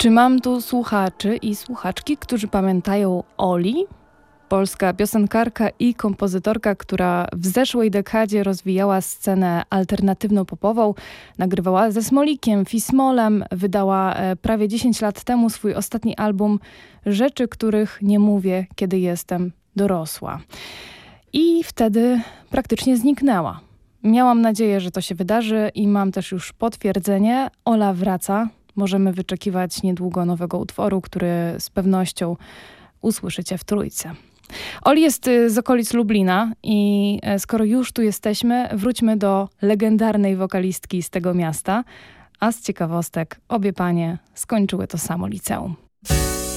Czy mam tu słuchaczy i słuchaczki, którzy pamiętają Oli? Polska piosenkarka i kompozytorka, która w zeszłej dekadzie rozwijała scenę alternatywno-popową, nagrywała ze Smolikiem, Fismolem, wydała prawie 10 lat temu swój ostatni album Rzeczy, których nie mówię, kiedy jestem dorosła. I wtedy praktycznie zniknęła. Miałam nadzieję, że to się wydarzy i mam też już potwierdzenie. Ola wraca. Możemy wyczekiwać niedługo nowego utworu, który z pewnością usłyszycie w Trójce. Oli jest z okolic Lublina i skoro już tu jesteśmy, wróćmy do legendarnej wokalistki z tego miasta. A z ciekawostek, obie panie skończyły to samo liceum.